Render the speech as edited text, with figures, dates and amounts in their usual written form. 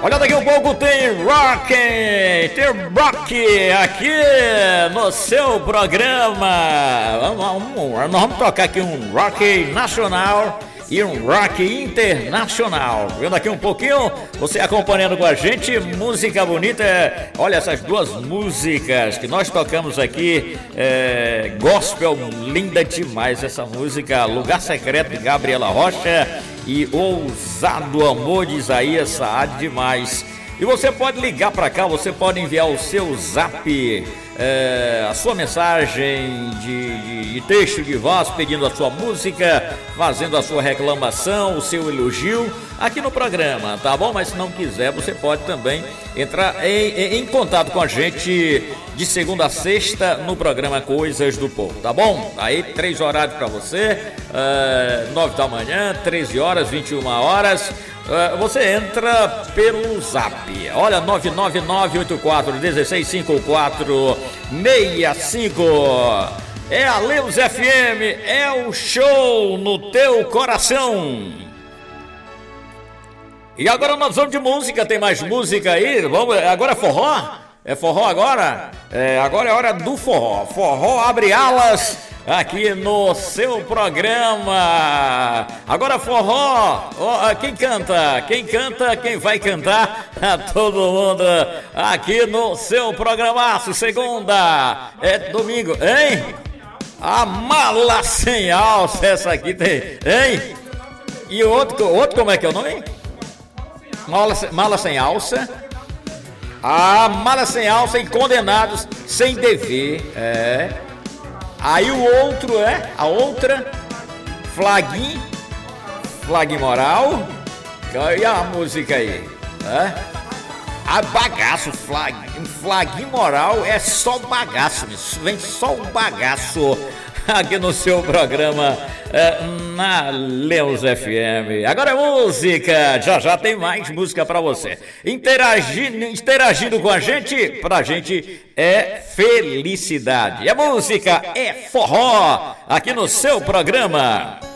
Olha, daqui a pouco tem rock aqui no seu programa. Nós vamos tocar aqui um rock nacional e um rock internacional. Vendo aqui um pouquinho, você acompanhando com a gente, música bonita. Olha essas duas músicas que nós tocamos aqui, gospel, linda demais essa música, Lugar Secreto de Gabriela Rocha e Ousado Amor de Isaías Saad demais. E você pode ligar para cá, você pode enviar o seu zap, a sua mensagem de texto de voz, pedindo a sua música, fazendo a sua reclamação, o seu elogio aqui no programa, tá bom? Mas se não quiser, você pode também entrar em contato com a gente de segunda a sexta no programa Coisas do Povo, tá bom? Aí 3 horários para você, 9 da manhã, 13 horas, 21 horas. Você entra pelo zap. Olha, 999-84-1654-65. É a Lemos FM, é o show no teu coração. E agora nós vamos de música, tem mais música aí. Vamos, agora é forró? É forró agora? Agora é hora do forró. Forró abre alas aqui no seu programa. Agora forró, quem canta, quem vai cantar? Todo mundo aqui no seu programaço. Segunda, domingo, hein? A Mala Sem Alça, essa aqui tem, hein? E o outro como é que é o nome? Mala Sem Alça. A Mala Sem Alça e Condenados Sem Dever, Aí o outro a outra, Flaguim Moral. E a música aí, A bagaço, Flaguim Moral é só bagaço, vem só o bagaço aqui no seu programa na Lemos FM. Agora é música, já tem mais música pra você. Interagindo com a gente, pra gente é felicidade. É música, é forró aqui no seu programa.